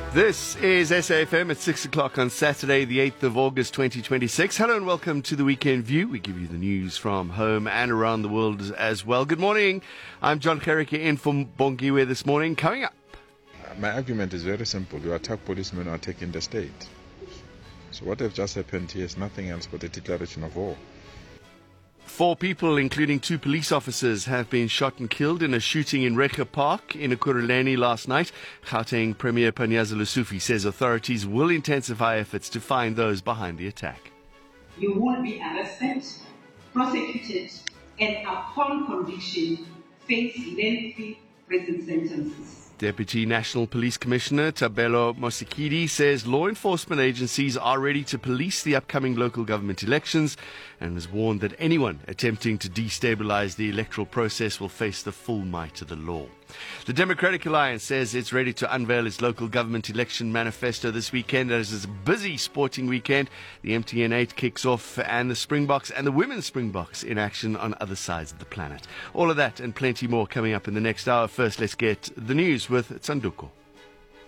This is SAFM at 6 o'clock on Saturday, the 8th of August 2026. Hello and welcome to the Weekend View. We give you the news from home and around the world as well. Good morning. I'm John Gericke in from Bongiwe this morning. Coming up. My argument is very simple. You attack policemen who are attacking the state. So what has just happened here is nothing else but a declaration of war. 4 people, including 2 police officers, have been shot and killed in a shooting in Rekha Park in Ekurhuleni last night. Gauteng Premier Panyaza Lesufi says authorities will intensify efforts to find those behind the attack. You will be arrested, prosecuted, and upon conviction, face lengthy prison sentences. Deputy National Police Commissioner Tabelo Mosikidi says law enforcement agencies are ready to police the upcoming local government elections and has warned that anyone attempting to destabilize the electoral process will face the full might of the law. The Democratic Alliance says it's ready to unveil its local government election manifesto this weekend. As it's a busy sporting weekend, the MTN 8 kicks off and the Springboks and the women's Springboks in action on other sides of the planet. All of that and plenty more coming up in the next hour. First, let's get the news with Tsanduko.